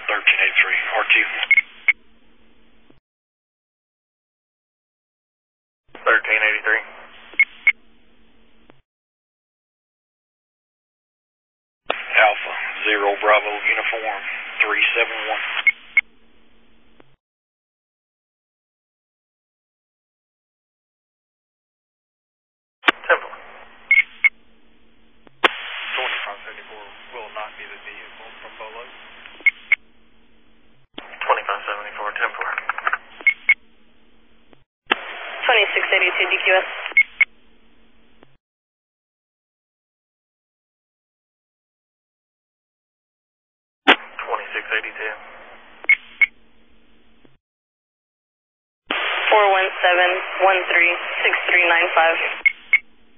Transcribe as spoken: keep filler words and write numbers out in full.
thirteen eighty-three, R Q. thirteen eighty-three. Alpha, zero Bravo, uniform, three seven one. Temple. twenty-five seventy-four will not be the vehicle from Bolo. twenty-five seventy-four, Temple. twenty-six eighty-two, D Q S. twenty-six eighty-two. four one seven, one three, six three nine five.